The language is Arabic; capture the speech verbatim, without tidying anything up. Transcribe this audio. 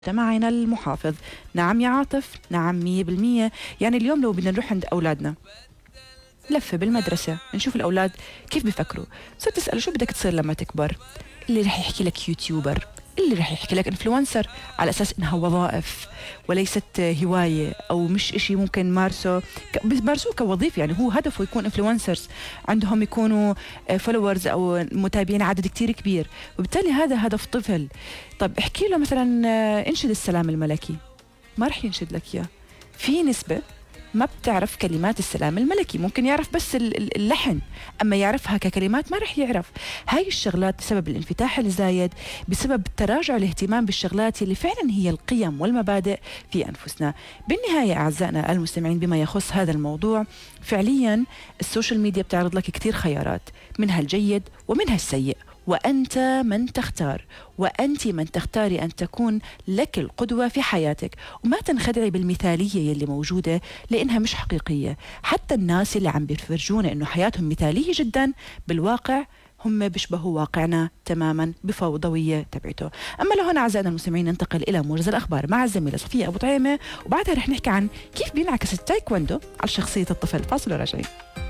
مجتمعنا المحافظ. نعم يا عاطف، نعم مية بالمية. يعني اليوم لو بدنا نروح عند أولادنا لفة بالمدرسة نشوف الأولاد كيف بيفكروا، صرت تسأله شو بدك تصير لما تكبر، اللي رح يحكي لك يوتيوبر، اللي رح يحكي لك انفلونسر، على أساس إنها وظائف وليست هواية أو مش إشي ممكن مارسه بيمارسوه كوظيفة. يعني هو هدفه يكون انفلونسرز، عندهم يكونوا فولورز أو متابعين عدد كتير كبير، وبالتالي هذا هدف طفل. طب احكي له مثلا انشد السلام الملكي، ما رح ينشد لك إياه. في نسبة ما بتعرف كلمات السلام الملكي، ممكن يعرف بس اللحن، أما يعرفها ككلمات ما رح يعرف. هاي الشغلات بسبب الانفتاح الزايد، بسبب تراجع الاهتمام بالشغلات اللي فعلا هي القيم والمبادئ في أنفسنا. بالنهاية أعزائنا المستمعين، بما يخص هذا الموضوع، فعليا السوشيال ميديا بتعرض لك كتير خيارات، منها الجيد ومنها السيء، وأنت من تختار، وأنت من تختاري أن تكون لك القدوة في حياتك. وما تنخدعي بالمثالية يلي موجودة، لأنها مش حقيقية. حتى الناس اللي عم بيفرجونا أنه حياتهم مثالية جدا، بالواقع هم بيشبهوا واقعنا تماما بفوضوية تبعته. أما لهون أعزائنا المستمعين ننتقل إلى موجز الأخبار مع الزميلة صفية أبو طعيمة، وبعدها رح نحكي عن كيف بينعكس التايكوندو على شخصية الطفل. فاصل وراجعين.